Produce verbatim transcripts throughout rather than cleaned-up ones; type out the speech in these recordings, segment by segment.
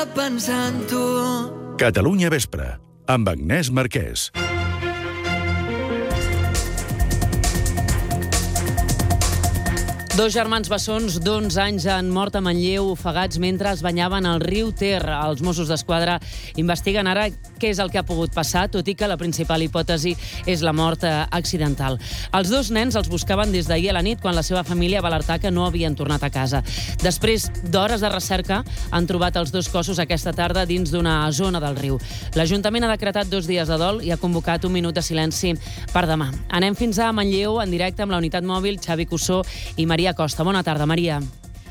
Catalunya Vespre, amb Agnès Marquès. Dos germans bessons d'onze anys han mort a Manlleu ofegats mentre es banyaven al riu Ter. Els Mossos d'Esquadra investiguen ara què és el que ha pogut passar, tot i que la principal hipòtesi és la mort accidental. Els dos nens els buscaven des d'ahir a la nit, quan la seva família va alertar que no havien tornat a casa. Després d'hores de recerca, han trobat els dos cossos aquesta tarda dins d'una zona del riu. L'Ajuntament ha decretat dos dies de dol i ha convocat un minut de silenci per demà. Anem fins a Manlleu, en directe amb la unitat mòbil, Xavi Cussó i Maria Costa. Bona tarda, Maria.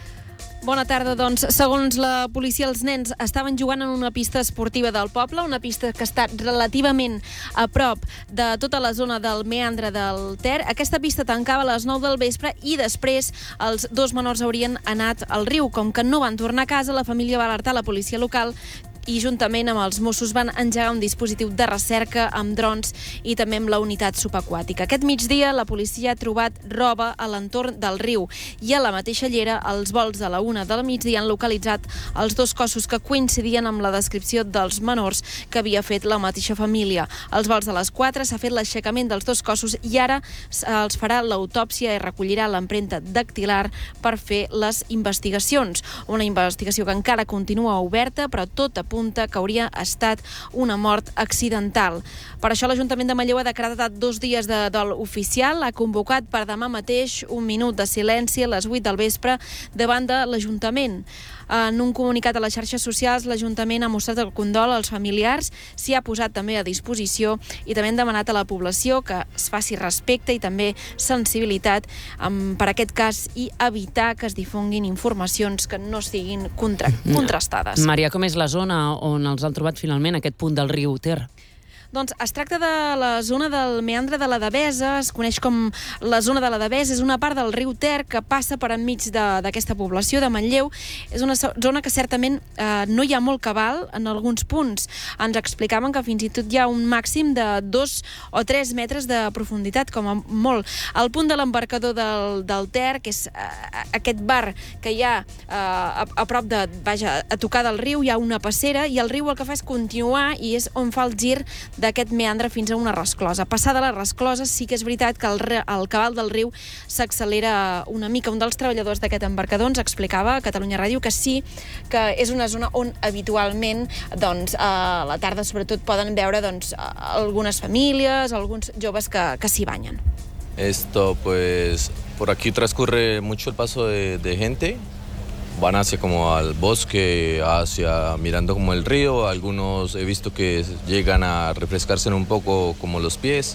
Bona tarda, doncs. Segons la policia, els nens estaven jugant en una pista esportiva del poble, una pista que està relativament a prop de tota la zona del meandre del Ter. Aquesta pista tancava a les nou del vespre i després els dos menors haurien anat al riu. Com que no van tornar a casa, la família va alertar la policia local i juntament amb els Mossos van engegar un dispositiu de recerca amb drons i també amb la unitat subaquàtica. Aquest migdia la policia ha trobat roba a l'entorn del riu i a la mateixa llera, als volts de la una de la migdia, han localitzat els dos cossos que coincidien amb la descripció dels menors que havia fet la mateixa família. Als volts de les quatre s'ha fet l'aixecament dels dos cossos i ara els farà l'autòpsia i recollirà l'empremta dactilar per fer les investigacions. Una investigació que encara continua oberta, però tot apunta que hauria estat una mort accidental. Per això l'Ajuntament de Manlleu ha decretat dos dies de dol oficial, ha convocat per demà mateix un minut de silenci a les vuit del vespre davant de l'Ajuntament. En un comunicat a les xarxes socials, l'Ajuntament ha mostrat el condol als familiars, s'hi ha posat també a disposició i també han demanat a la població que es faci respecte i també sensibilitat um, per aquest cas i evitar que es difonguin informacions que no siguin contra contrastades. Maria, com és la zona on els han trobat finalment aquest punt del riu Ter? Doncs es tracta de la zona del meandre de la Devesa, es coneix com la zona de la Devesa, és una part del riu Ter que passa per enmig d'aquesta població de Manlleu. És una zona que certament eh, no hi ha molt cabal en alguns punts. Ens explicaven que fins i tot hi ha un màxim de dos o tres metres de profunditat, com a molt. Al punt de l'embarcador del, del Ter, que és eh, aquest bar que hi ha eh, a, a prop de, vaja, a tocar del riu, hi ha una passera i el riu el que fa és continuar i és on fa el gir d'aquest meandre fins a una resclosa. Passada la resclosa, sí que és veritat que el, el cabal del riu s'accelera una mica. Un dels treballadors d'aquest embarcador ens explicava a Catalunya Ràdio que sí que és una zona on habitualment doncs, a la tarda sobretot poden veure doncs, algunes famílies, alguns joves que, que s'hi banyen. Esto, pues, por aquí transcurre mucho el paso de, de gente. Van hacia como al bosque, hacia mirando como el río. Algunos he visto que llegan a refrescarse un poco como los pies.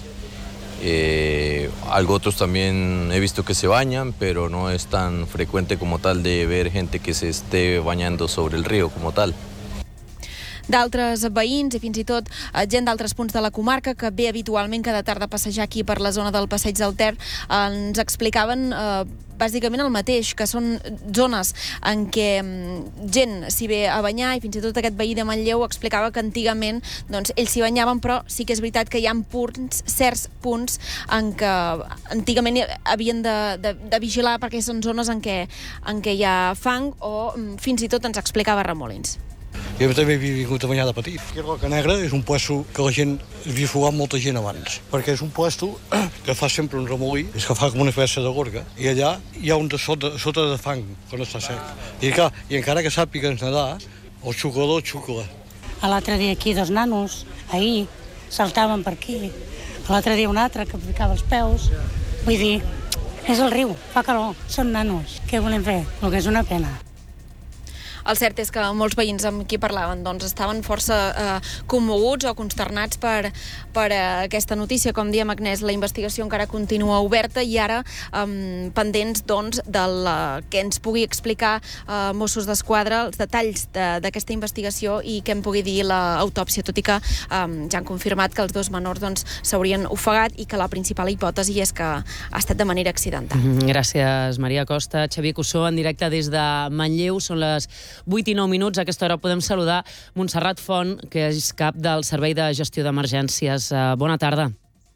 Eh, algo otros también he visto que se bañan, pero no es tan frecuente como tal de ver gente que se esté bañando sobre el río como tal. D'altres veïns i fins i tot gent d'altres punts de la comarca que ve habitualment cada tarda a passejar aquí per la zona del Passeig del Ter ens explicaven eh, bàsicament el mateix, que són zones en què gent s'hi ve a banyar i fins i tot aquest veí de Manlleu explicava que antigament doncs, ells s'hi banyaven, però sí que és veritat que hi ha punts, certs punts en què antigament havien de, de, de vigilar perquè són zones en què, en què hi ha fang o fins i tot ens explicava Remolins. Jo també he vingut a banyar de petit. Aquí a Roca Negra és un puesto que la gent havia fugat molta gent abans, perquè és un puesto que fa sempre un remolí, és que fa com una espècie de gorga, i allà hi ha un de sota, sota de fang, quan està sec. I, clar, i encara que sàpigues nedar, el xuclador xucla. L'altre dia aquí dos nanos, ahir, saltaven per aquí. L'altre dia un altre que ficava els peus. Vull dir, és el riu, fa calor, són nanos. Què volem fer? El que és una pena. El cert és que molts veïns amb qui parlaven doncs, estaven força eh, commoguts o consternats per, per eh, aquesta notícia. Com diem, Agnès, la investigació encara continua oberta i ara eh, pendents doncs, del eh, que ens pugui explicar eh, Mossos d'Esquadra els detalls d'aquesta investigació i què en pugui dir l'autòpsia, tot i que eh, ja han confirmat que els dos menors doncs, s'haurien ofegat i que la principal hipòtesi és que ha estat de manera accidental. Gràcies, Maria Costa. Xavier Cussó, en directe des de Manlleu. Són les vuit i nou minuts. A aquesta hora podem saludar Montserrat Font, que és cap del Servei de Gestió d'Emergències. Bona tarda.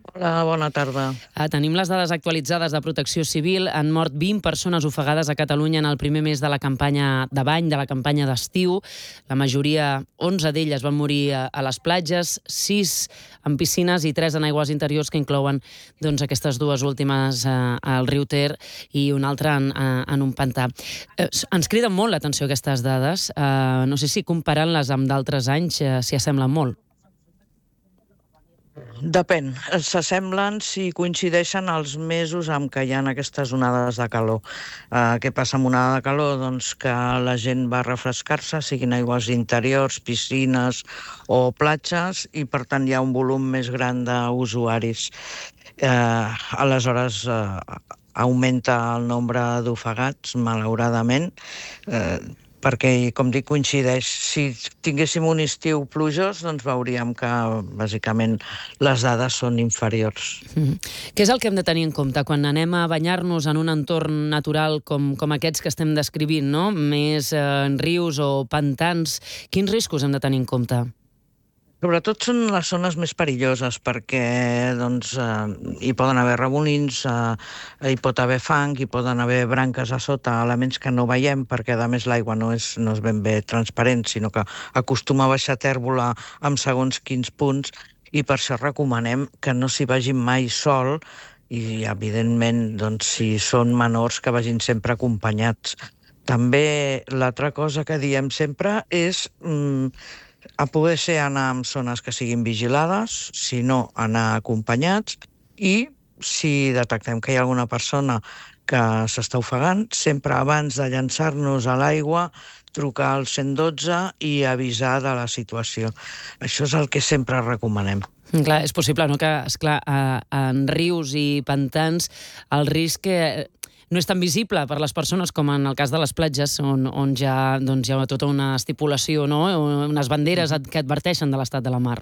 Hola, bona tarda. Uh, tenim les dades actualitzades de Protecció Civil. Han mort vint persones ofegades a Catalunya en el primer mes de la campanya de bany, de la campanya d'estiu. La majoria, onze d'elles, van morir a, a les platges, sis en piscines i tres en aigües interiors, que inclouen doncs, aquestes dues últimes uh, al riu Ter i una altra en, uh, en un pantà. Uh, ens criden molt l'atenció aquestes dades. Uh, no sé si comparant-les amb d'altres anys uh, s'hi assemblen molt. Depèn. S'assemblen si coincideixen els mesos amb què hi ha aquestes onades de calor. Uh, què passa amb onada de calor? Doncs que la gent va a refrescar-se, siguin aigües interiors, piscines o platges, i per tant hi ha un volum més gran d'usuaris. Uh, aleshores, uh, augmenta el nombre d'ofegats, malauradament, uh, perquè, com dic, coincideix. Si tinguéssim un estiu plujós, doncs veuríem que, bàsicament, les dades són inferiors. Mm-hmm. Què és el que hem de tenir en compte quan anem a banyar-nos en un entorn natural com, com aquests que estem descrivint, no? Més eh, en rius o pantans? Quins riscos hem de tenir en compte? Sobretot són les zones més perilloses perquè doncs, eh, hi poden haver remolins, eh, hi pot haver fang, hi poden haver branques a sota, elements que no veiem perquè a més l'aigua no és, no és ben bé transparent, sinó que acostuma a baixar tèrbola amb segons quins punts, i per això recomanem que no s'hi vagin mai sol i, evidentment, doncs, si són menors, que vagin sempre acompanyats. També l'altra cosa que diem sempre és mm, a poder ser anar en zones que siguin vigilades, si no, anar acompanyats, i si detectem que hi ha alguna persona que s'està ofegant, sempre abans de llançar-nos a l'aigua, trucar al cent dotze i avisar de la situació. Això és el que sempre recomanem. Clar, és possible, no?, que, esclar, en rius i pantans el risc no és tan visible per les persones com en el cas de les platges, on, on ja, doncs, hi ha tota una estipulació, no?, unes banderes que adverteixen de l'estat de la mar.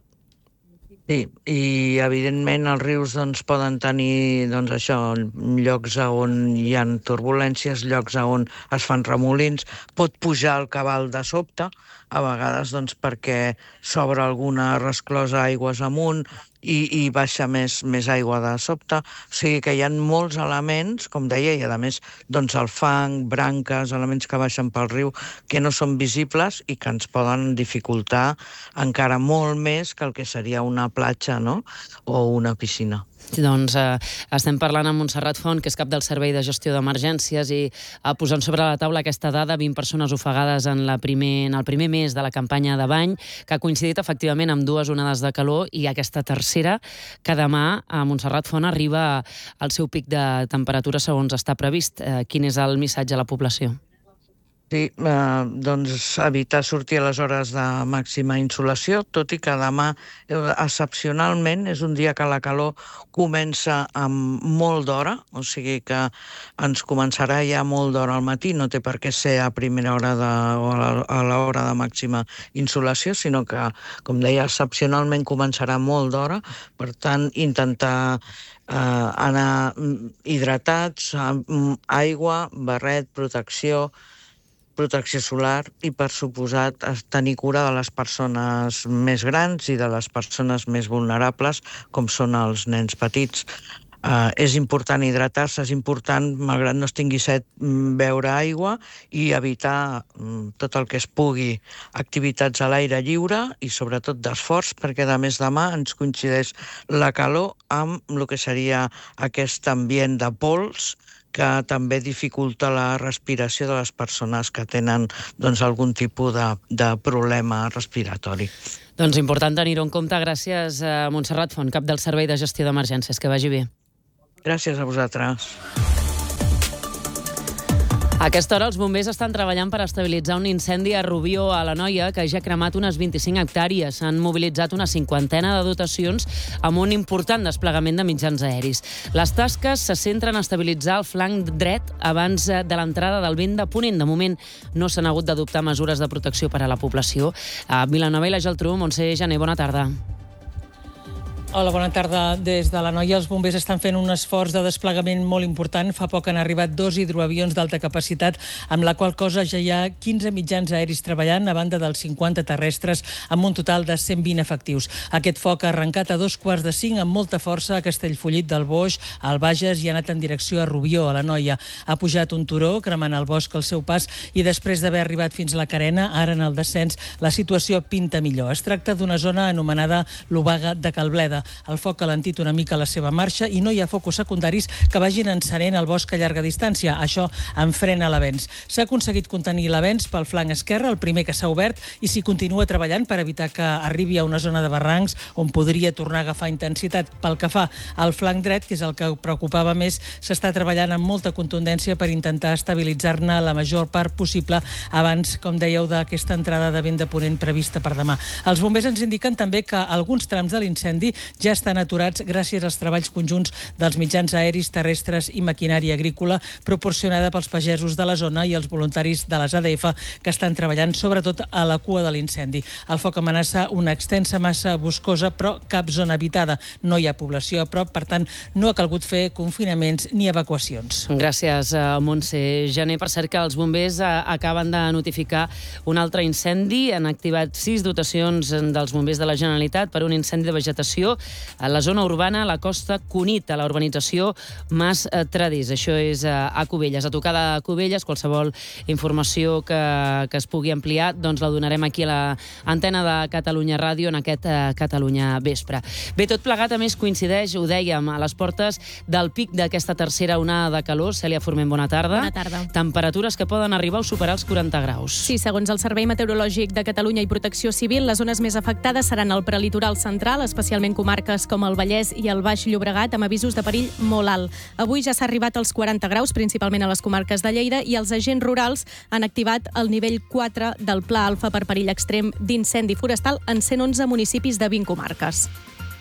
Sí, i evidentment els rius doncs, poden tenir doncs, això, llocs on hi ha turbulències, llocs on es fan remolins, pot pujar el cabal de sobte, a vegades doncs, perquè s'obre alguna resclosa aigües amunt i, i baixa més, més aigua de sobte. O sigui que hi ha molts elements, com deia, i a més doncs, el fang, branques, elements que baixen pel riu, que no són visibles i que ens poden dificultar encara molt més que el que seria una platja, no?, o una piscina. Doncs eh, estem parlant amb Montserrat Font, que és cap del Servei de Gestió d'Emergències, i eh, posant sobre la taula aquesta dada, vint persones ofegades en, la primer, en el primer mes de la campanya de bany, que ha coincidit efectivament amb dues onades de calor, i aquesta tercera, que demà a Montserrat Font arriba al seu pic de temperatura segons està previst. Eh, quin és el missatge a la població? Sí, eh, doncs evitar sortir a les hores de màxima insolació, tot i que demà, eh, excepcionalment, és un dia que la calor comença amb molt d'hora, o sigui que ens començarà ja molt d'hora al matí, no té per què ser a primera hora de, o a l'hora de màxima insolació, sinó que, com deia, excepcionalment començarà molt d'hora, per tant, intentar eh, anar hidratats, aigua, barret, protecció, protecció solar i, per suposat, tenir cura de les persones més grans i de les persones més vulnerables, com són els nens petits. Uh, és important hidratar-se, és important, malgrat no es tingui set, beure aigua i evitar um, tot el que es pugui, activitats a l'aire lliure i sobretot d'esforç, perquè a més demà ens coincideix la calor amb el que seria aquest ambient de pols que també dificulta la respiració de les persones que tenen doncs, algun tipus de, de problema respiratori. Doncs important tenir-ho en compte. Gràcies a Montserrat Font, cap del Servei de Gestió d'Emergències. Que vagi bé. Gràcies a vosaltres. A aquesta hora els bombers estan treballant per estabilitzar un incendi a Rubió, a l'Anoia, que ja ha cremat unes vint-i-cinc hectàrees. Han mobilitzat una cinquantena de dotacions amb un important desplegament de mitjans aeris. Les tasques se centren a estabilitzar el flanc dret abans de l'entrada del vent de ponent. De moment no s'han hagut d'adoptar mesures de protecció per a la població. A Vilanova i la Geltrú, Montse Jané, bona tarda. Hola, bona tarda. Des de l'Anoia, els bombers estan fent un esforç de desplegament molt important. Fa poc han arribat dos hidroavions d'alta capacitat, amb la qual cosa ja hi ha quinze mitjans aeris treballant, a banda dels cinquanta terrestres, amb un total de cent vint efectius. Aquest foc ha arrencat a dos quarts de cinc amb molta força a Castellfollit del Boix, al Bages, i ha anat en direcció a Rubió, a l'Anoia. Ha pujat un turó, cremant el bosc al seu pas, i després d'haver arribat fins a la Carena, ara en el descens, la situació pinta millor. Es tracta d'una zona anomenada l'Obaga de Calbleda. El foc ha alentit una mica la seva marxa i no hi ha focus secundaris que vagin encenent el bosc a llarga distància. Això en frena l'avenç. S'ha aconseguit contenir l'avenç pel flanc esquerre, el primer que s'ha obert, i s'hi continua treballant per evitar que arribi a una zona de barrancs on podria tornar a agafar intensitat. Pel que fa al flanc dret, que és el que preocupava més, s'està treballant amb molta contundència per intentar estabilitzar-ne la major part possible abans, com dèieu, d'aquesta entrada de vent de ponent prevista per demà. Els bombers ens indiquen també que alguns trams de l'incendi ja estan aturats gràcies als treballs conjunts dels mitjans aeris, terrestres i maquinària agrícola proporcionada pels pagesos de la zona i els voluntaris de les A D F que estan treballant sobretot a la cua de l'incendi. El foc amenaça una extensa massa boscosa, però cap zona habitada. No hi ha població a prop, per tant, no ha calgut fer confinaments ni evacuacions. Gràcies, Montse Gené. Per cert que els bombers acaben de notificar un altre incendi. Han activat sis dotacions dels bombers de la Generalitat per un incendi de vegetació a la zona urbana, a la costa Cunit, a la urbanització Mas Tradís. Això és a Cubelles. A tocar de Cubelles, qualsevol informació que, que es pugui ampliar, doncs la donarem aquí a l'antena de Catalunya Ràdio en aquest uh, Catalunya Vespre. Bé, tot plegat, a més, coincideix, ho dèiem, a les portes del pic d'aquesta tercera onada de calor. Cèlia Forment, bona tarda. Bona tarda. Temperatures que poden arribar a superar els quaranta graus. Sí, segons el Servei Meteorològic de Catalunya i Protecció Civil, les zones més afectades seran el prelitoral central, especialment comarques com el Vallès i el Baix Llobregat, amb avisos de perill molt alt. Avui ja s'ha arribat als quaranta graus, principalment a les comarques de Lleida, i els agents rurals han activat el nivell quatre del Pla Alfa per perill extrem d'incendi forestal en cent onze municipis de vint comarques.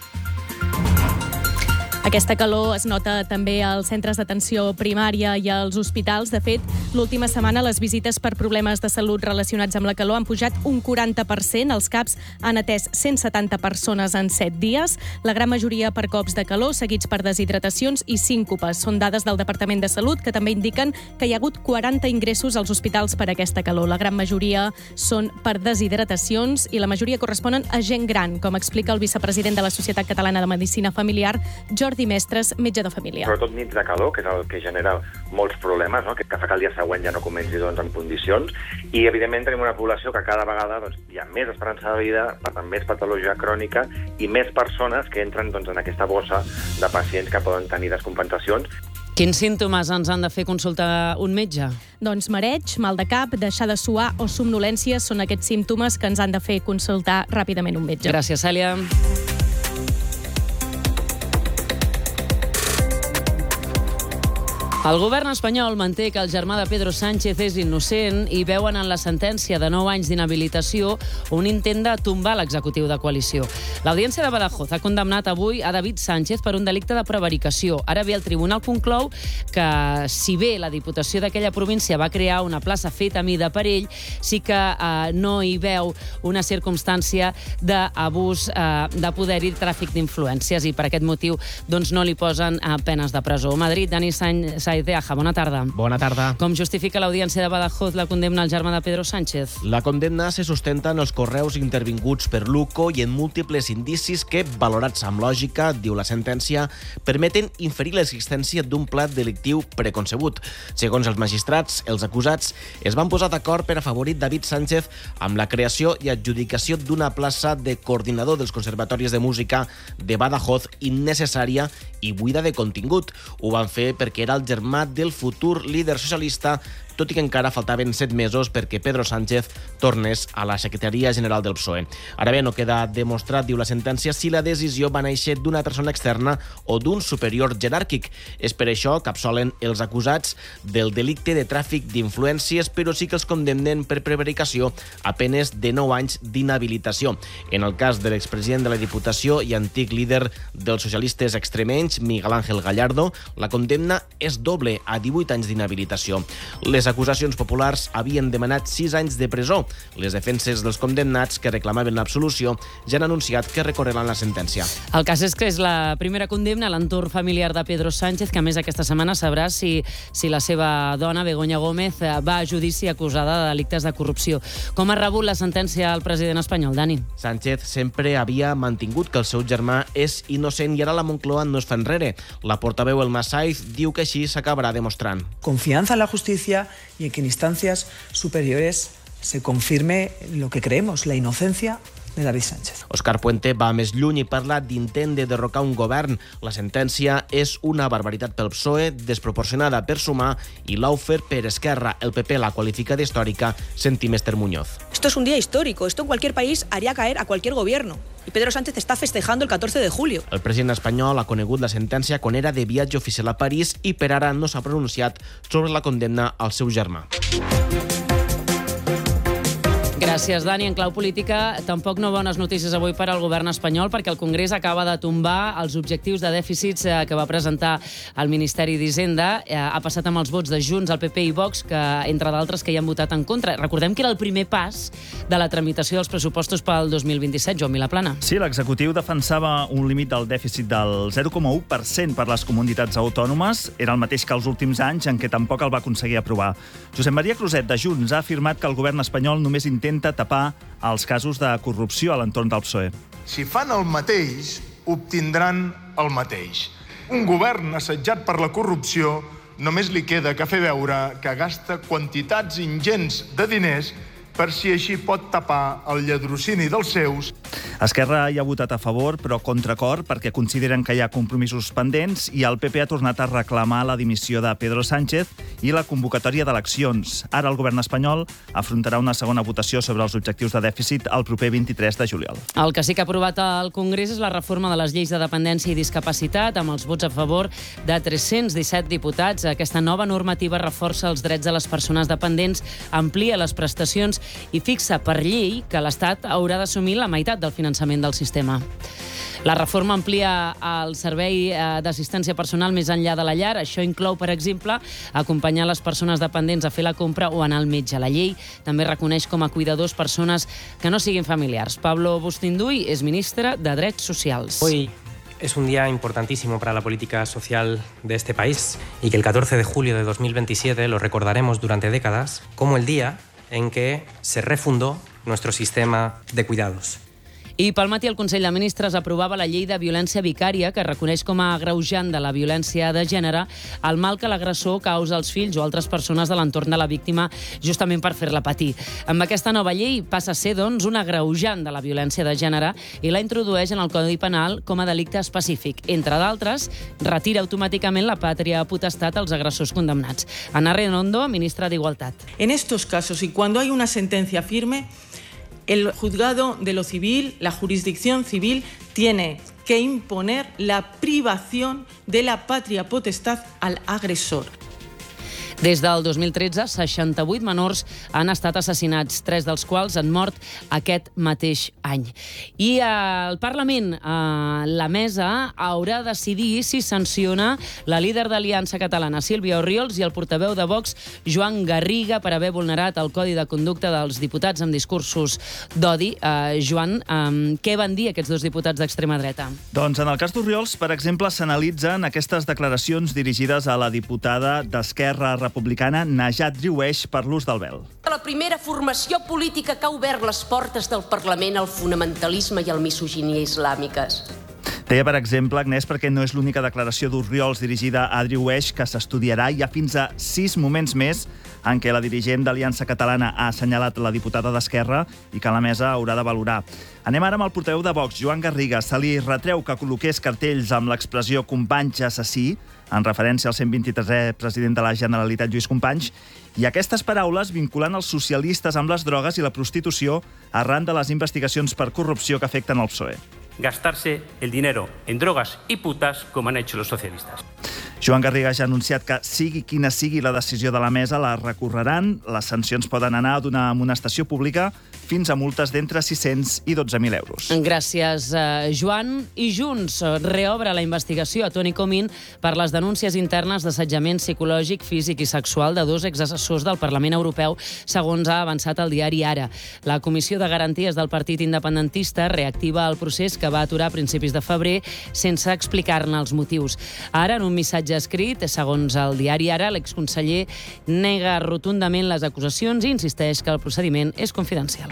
Aquesta calor es nota també als centres d'atenció primària i als hospitals. De fet, l'última setmana les visites per problemes de salut relacionats amb la calor han pujat un quaranta per cent. Els CAPs han atès cent setanta persones en set dies, la gran majoria per cops de calor, seguits per deshidratacions i síncopes. Són dades del Departament de Salut que també indiquen que hi ha hagut quaranta ingressos als hospitals per aquesta calor. La gran majoria són per deshidratacions i la majoria corresponen a gent gran, com explica el vicepresident de la Societat Catalana de Medicina Familiar, Jordi Dimestres, metge de família. Sobretot nits de calor, que és el que genera molts problemes, no? que fa que el dia següent ja no comenci doncs, en condicions, i evidentment tenim una població que cada vegada doncs, hi ha més esperança de vida, per tant més patologia crònica i més persones que entren doncs, en aquesta bossa de pacients que poden tenir descompensacions. Quins símptomes ens han de fer consultar un metge? Doncs mareig, mal de cap, deixar de suar o somnolències són aquests símptomes que ens han de fer consultar ràpidament un metge. Gràcies, Cèlia. El govern espanyol manté que el germà de Pedro Sánchez és innocent i veuen en la sentència de nou anys d'inhabilitació un intent de tombar l'executiu de coalició. L'Audiència de Badajoz ha condemnat avui a David Sánchez per un delicte de prevaricació. Ara bé, el tribunal conclou que, si bé la Diputació d'aquella província va crear una plaça feta a mida per ell, sí que eh, no hi veu una circumstància d'abús eh, de poder i tràfic d'influències i per aquest motiu doncs, no li posen eh, penes de presó. Madrid, Dani Sainz de Aja, bona tarda. Bona tarda. Com justifica l'Audiència de Badajoz la condemna al germà de Pedro Sánchez? La condemna se sustenta en els correus intervinguts per l'UCO i en múltiples indicis que, valorats amb lògica, diu la sentència, permeten inferir l'existència d'un plat delictiu preconcebut. Segons els magistrats, els acusats es van posar d'acord per afavorir David Sánchez amb la creació i adjudicació d'una plaça de coordinador dels conservatoris de música de Badajoz innecessària i buida de contingut. Ho van fer perquè era el germà del futur líder socialista, tot i que encara faltaven set mesos perquè Pedro Sánchez tornés a la Secretaria General del P S O E. Ara bé, no queda demostrat, diu la sentència, si la decisió va néixer d'una persona externa o d'un superior jeràrquic. És per això que absolen els acusats del delicte de tràfic d'influències, però sí que els condemnen per prevaricació a penes de nou anys d'inhabilitació. En el cas de l'expresident de la Diputació i antic líder dels socialistes extremenys, Miguel Ángel Gallardo, la condemna és doble, a divuit anys d'inhabilitació. Les Les acusacions populars havien demanat sis anys de presó. Les defenses dels condemnats que reclamaven l'absolució ja han anunciat que recorreran la sentència. El cas és que és la primera condemna a l'entorn familiar de Pedro Sánchez, que a més aquesta setmana sabrà si, si la seva dona, Begoña Gómez, va a judici acusada de delictes de corrupció. Com ha rebut la sentència el president espanyol, Dani? Sánchez sempre havia mantingut que el seu germà és innocent i ara la Moncloa no es fa enrere. La portaveu Elma Saiz diu que així s'acabarà demostrant. Confianza en la justicia y en que en instancias superiores se confirme lo que creemos, la inocencia de David Sánchez. Òscar Puente va més lluny i parla d'intent de derrocar un govern. La sentència és una barbaritat pel P S O E, desproporcionada per Sumar i l'Aufer per Esquerra. El P P la qualifica d'històrica. Sentim Esther Muñoz. Esto es un día histórico. Esto en cualquier país haría caer a cualquier gobierno. Y Pedro Sánchez está festejando el catorce de julio. El president espanyol ha conegut la sentència quan era de viatge oficial a París i per ara no s'ha pronunciat sobre la condemna al seu germà. Gràcies, Dani. En clau política, tampoc no bones notícies avui per al govern espanyol, perquè el Congrés acaba de tombar els objectius de dèficits que va presentar el Ministeri d'Hisenda. Ha passat amb els vots de Junts, el P P i Vox, que, entre d'altres, que hi han votat en contra. Recordem que era el primer pas de la tramitació dels pressupostos pel dos mil vint-i-set, Joan Vilaplana. Sí, l'executiu defensava un límit del dèficit del zero coma u per cent per les comunitats autònomes. Era el mateix que els últims anys, en què tampoc el va aconseguir aprovar. Josep Maria Cruzet, de Junts, ha afirmat que el govern espanyol només intenta intenta tapar els casos de corrupció a l'entorn del P S O E. Si fan el mateix, obtindran el mateix. Un govern assetjat per la corrupció només li queda que fer veure que gasta quantitats ingents de diners per si així pot tapar el lladrocini dels seus. Esquerra hi ha votat a favor, però contracor, perquè consideren que hi ha compromisos pendents i el P P ha tornat a reclamar la dimissió de Pedro Sánchez i la convocatòria d'eleccions. Ara el govern espanyol afrontarà una segona votació sobre els objectius de dèficit el proper vint-i-tres de juliol. El que sí que ha aprovat al Congrés és la reforma de les lleis de dependència i discapacitat, amb els vots a favor de tres-cents disset diputats. Aquesta nova normativa reforça els drets de les persones dependents, amplia les prestacions i fixa per llei que l'Estat haurà d'assumir la meitat del finançament del sistema. La reforma amplia el servei d'assistència personal més enllà de la llar. Això inclou, per exemple, acompanyar les persones dependents a fer la compra o anar al metge. La llei també reconeix com a cuidadors persones que no siguin familiars. Pablo Bustinduy és ministre de Drets Socials. Hoy es un día importantísimo para la política social de este país y que el catorce de julio de dos mil veintisiete lo recordaremos durante décadas como el día en que se refundó nuestro sistema de cuidados. I pel matí el Consell de Ministres aprovava la llei de violència vicària que reconeix com a agreujant de la violència de gènere el mal que l'agressor causa als fills o altres persones de l'entorn de la víctima justament per fer-la patir. Amb aquesta nova llei passa a ser, doncs, un agreujant de la violència de gènere i la introdueix en el Codi Penal com a delicte específic. Entre d'altres, retira automàticament la pàtria potestat als agressors condemnats. Ana Redondo, ministra d'Igualtat. En estos casos, y cuando hay una sentencia firme, el juzgado de lo civil, la jurisdicción civil, tiene que imponer la privación de la patria potestad al agresor. Des del dos mil tretze, seixanta-vuit menors han estat assassinats, tres dels quals han mort aquest mateix any. I el Parlament, la mesa, haurà de decidir si sanciona la líder d'Aliança Catalana, Sílvia Orriols, i el portaveu de Vox, Joan Garriga, per haver vulnerat el Codi de Conducta dels diputats amb discursos d'odi. Uh, Joan, um, què van dir aquests dos diputats d'extrema dreta? Doncs en el cas d'Orriols, per exemple, s'analitzen aquestes declaracions dirigides a la diputada d'Esquerra Republicana, Najat Driouech, per l'ús del vel. La primera formació política que ha obert les portes del Parlament al fonamentalisme i al misoginia islàmiques. Deia, per exemple, Agnès, perquè no és l'única declaració d'Orriols dirigida a Driouech que s'estudiarà. Hi ha fins a sis moments més en què la dirigent d'Aliança Catalana ha assenyalat la diputada d'Esquerra i que la mesa haurà de valorar. Anem ara amb el portaveu de Vox, Joan Garriga. Se li retreu que col·loqués cartells amb l'expressió Companys assassí, en referència al cent vint-i-tresè president de la Generalitat, Lluís Companys, i aquestes paraules vinculant els socialistes amb les drogues i la prostitució arran de les investigacions per corrupció que afecten el P S O E. Gastarse el dinero en drogas y putas como han hecho los socialistas. Joan Garriga ja ha anunciat que sigui quina sigui la decisió de la mesa, la recorreran. Les sancions poden anar d'una amonestació pública fins a multes d'entre sis-cents i dotze mil euros. Gràcies, Joan. I Junts reobre la investigació a Toni Comín per les denúncies internes d'assetjament psicològic, físic i sexual de dos exassessors del Parlament Europeu, segons ha avançat el diari Ara. La Comissió de Garanties del Partit Independentista reactiva el procés que va aturar a principis de febrer sense explicar-ne els motius. Ara, en un missatge escrit, segons el diari Ara, l'exconseller nega rotundament les acusacions i insisteix que el procediment és confidencial.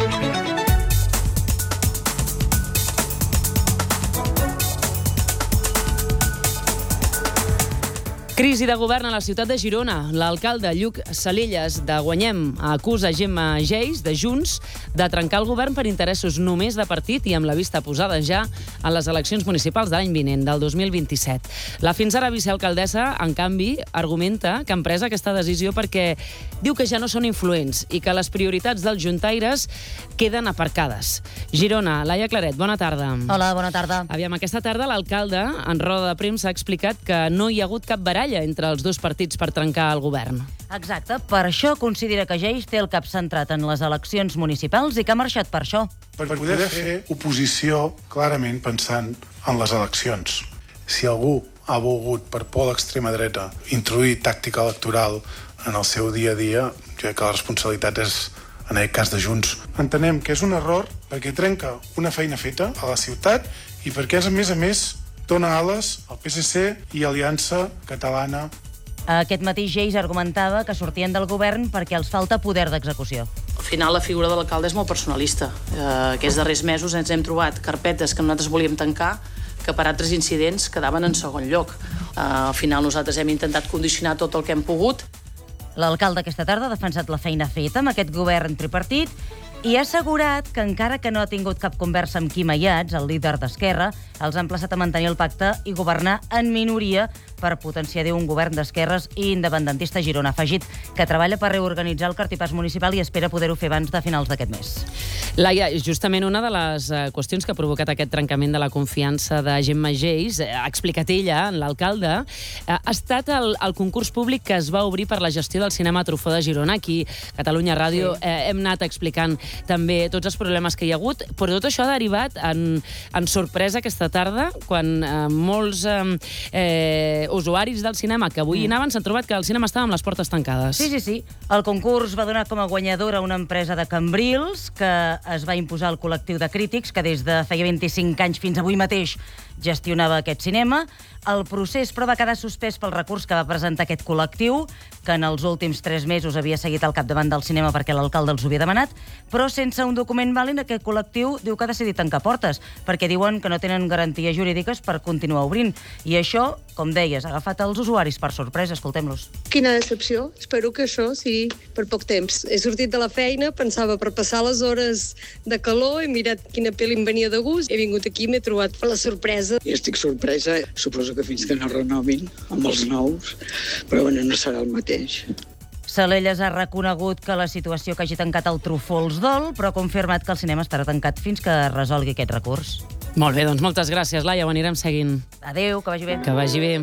Crisi de govern a la ciutat de Girona. L'alcalde Lluc Salelles de Guanyem acusa Gemma Geis, de Junts, de trencar el govern per interessos només de partit i amb la vista posada ja a les eleccions municipals de l'any vinent, del dos mil vint-i-set. La fins ara vicealcaldessa, en canvi, argumenta que han pres aquesta decisió perquè diu que ja no són influents i que les prioritats dels juntaires queden aparcades. Girona, Laia Claret, bona tarda. Hola, bona tarda. Aviam, aquesta tarda l'alcalde, en roda de premsa, ha explicat que no hi ha hagut cap baralla entre els dos partits per trencar el govern. Exacte. Per això considera que Geis té el cap centrat en les eleccions municipals i que ha marxat per això. Per poder fer oposició clarament pensant en les eleccions. Si algú ha volgut, per por a l'extrema dreta, introduir tàctica electoral en el seu dia a dia, jo crec que la responsabilitat és, en aquest cas de Junts. Entenem que és un error perquè trenca una feina feta a la ciutat i perquè és, a més a més, dona ales al P S C i Aliança Catalana. Aquest matí Geis argumentava que sortien del govern perquè els falta poder d'execució. Al final la figura de l'alcalde és molt personalista. Eh, aquests darrers mesos ens hem trobat carpetes que nosaltres volíem tancar que per altres incidents quedaven en segon lloc. Eh, al final nosaltres hem intentat condicionar tot el que hem pogut. L'alcalde aquesta tarda ha defensat la feina feta amb aquest govern tripartit i ha assegurat que encara que no ha tingut cap conversa amb Quim Ayats, el líder d'Esquerra, els ha emplaçat a mantenir el pacte i governar en minoria per potenciar un govern d'esquerres i independentista a Girona. Ha afegit que treballa per reorganitzar el cartipàs municipal i espera poder-ho fer abans de finals d'aquest mes. Laia, justament una de les qüestions que ha provocat aquest trencament de la confiança de Gemma Geis, ha explicat ella, l'alcalde, ha estat el, el concurs públic que es va obrir per la gestió del cinema Truffaut de Girona. Aquí, Catalunya Ràdio, sí. eh, hem anat explicant també tots els problemes que hi ha hagut, però tot això ha derivat en, en sorpresa aquesta tarda, quan eh, molts eh, eh, usuaris del cinema que avui mm. anaven s'han trobat que el cinema estava amb les portes tancades. Sí, sí, sí. El concurs va donar com a guanyadora una empresa de Cambrils que es va imposar al col·lectiu de crítics que des de feia vint-i-cinc anys fins avui mateix gestionava aquest cinema. El procés, però, va quedar suspès pel recurs que va presentar aquest col·lectiu, que en els últims tres mesos havia seguit al capdavant del cinema perquè l'alcalde els ho havia demanat, però sense un document vàlid aquest col·lectiu diu que ha decidit tancar portes, perquè diuen que no tenen garanties jurídiques per continuar obrint. I això, com deies, ha agafat els usuaris per sorpresa. Escoltem-los. Quina decepció. Espero que això sigui per poc temps. He sortit de la feina, pensava per passar les hores de calor, he mirat quina pel·li em venia de gust, he vingut aquí i m'he trobat per la sorpresa. I estic sorpresa, suposo que fins que no renovin amb els nous, però bueno, no serà el mateix. Salelles ha reconegut que la situació que hagi tancat el Truffaut els dol, però ha confirmat que el cinema estarà tancat fins que resolgui aquest recurs. Molt bé, doncs moltes gràcies, Laia, ho anirem seguint. Adéu, que vagi bé. Que vagi bé.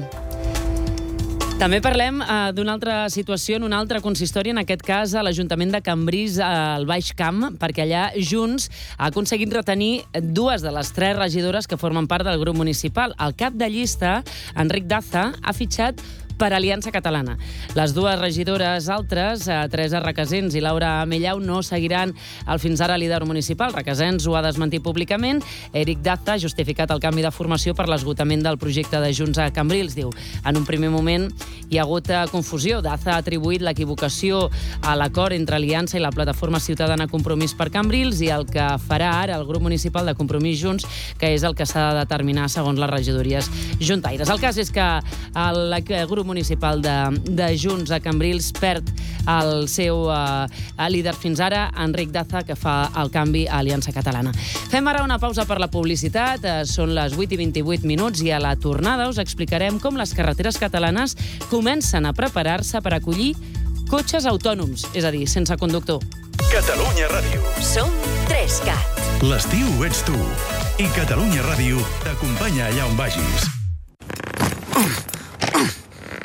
També parlem uh, d'una altra situació en un altre consistori, en aquest cas a l'Ajuntament de Cambrils, al Baix Camp, perquè allà Junts ha aconseguit retenir dues de les tres regidores que formen part del grup municipal. El cap de llista, Enric Daza, ha fitxat per Aliança Catalana. Les dues regidores altres, Teresa Requesens i Laura Mellau, no seguiran el fins ara líder municipal. Requesens ho ha desmentit públicament. Eric Daza ha justificat el canvi de formació per l'esgotament del projecte de Junts a Cambrils. Diu, en un primer moment hi ha hagut confusió. Daza ha atribuït l'equivocació a l'acord entre Aliança i la plataforma ciutadana Compromís per Cambrils i el que farà ara el grup municipal de Compromís Junts, que és el que s'ha de determinar segons les regidories juntaires. El cas és que el grup municipal de, de Junts a Cambrils perd el seu uh, líder fins ara, Enric Daza, que fa el canvi a Aliança Catalana. Fem ara una pausa per la publicitat. Uh, són les vuit i vint-i-vuit minuts i a la tornada us explicarem com les carreteres catalanes comencen a preparar-se per acollir cotxes autònoms, és a dir, sense conductor. Catalunya Ràdio. Som Trescat. L'estiu ets tu. I Catalunya Ràdio t'acompanya allà on vagis.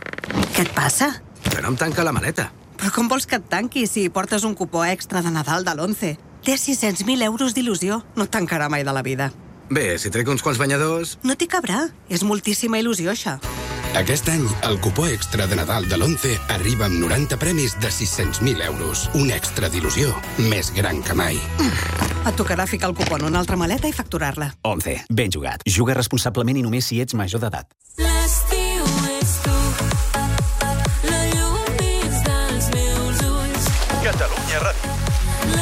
Què et passa? Que no em tanca la maleta. Però com vols que et tanqui si portes un cupó extra de Nadal de l'Once? Té sis-cents mil euros d'il·lusió. No et tancarà mai de la vida. Bé, si trec uns quants banyadors... No t'hi cabrà. És moltíssima il·lusió, això. Aquest any, el cupó extra de Nadal de l'Once arriba amb noranta premis de sis-cents mil euros. Un extra d'il·lusió més gran que mai. Et tocarà ficar el cupó en una altra maleta i facturar-la. Once. Ben jugat. Juga responsablement i només si ets major d'edat. L'estiu és tu, la llum dins dels meus ulls. Catalunya Ràdio.